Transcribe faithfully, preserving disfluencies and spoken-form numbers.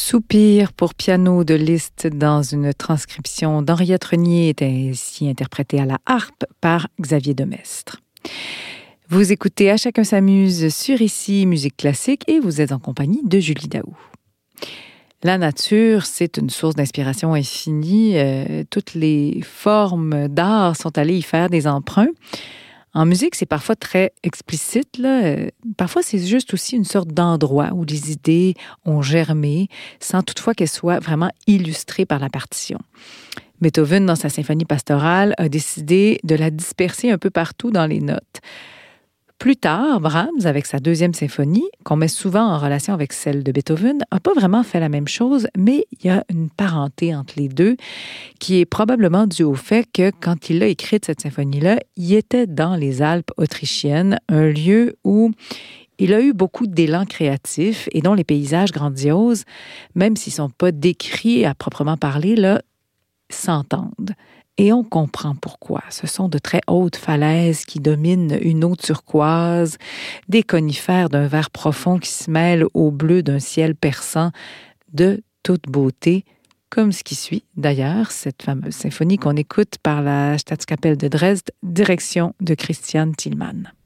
Soupir pour piano de Liszt dans une transcription d'Henriette Renier est ainsi interprétée à la harpe par Xavier Demestre. Vous écoutez À chacun s'amuse sur Ici Musique classique et vous êtes en compagnie de Julie Daou. La nature, c'est une source d'inspiration infinie. Euh, toutes les formes d'art sont allées y faire des emprunts. En musique, c'est parfois très explicite, là. Euh, parfois, c'est juste aussi une sorte d'endroit où les idées ont germé, sans toutefois qu'elles soient vraiment illustrées par la partition. Beethoven, dans sa symphonie pastorale, a décidé de la disperser un peu partout dans les notes. Plus tard, Brahms, avec sa deuxième symphonie, qu'on met souvent en relation avec celle de Beethoven, n'a pas vraiment fait la même chose, mais il y a une parenté entre les deux qui est probablement due au fait que quand il a écrit cette symphonie-là, il était dans les Alpes autrichiennes, un lieu où il a eu beaucoup d'élan créatif et dont les paysages grandioses, même s'ils ne sont pas décrits à proprement parler, là, s'entendent. Et on comprend pourquoi. Ce sont de très hautes falaises qui dominent une eau turquoise, des conifères d'un vert profond qui se mêlent au bleu d'un ciel perçant, de toute beauté, comme ce qui suit d'ailleurs, cette fameuse symphonie qu'on écoute par la Staatskapelle de Dresde, direction de Christian Thielmann.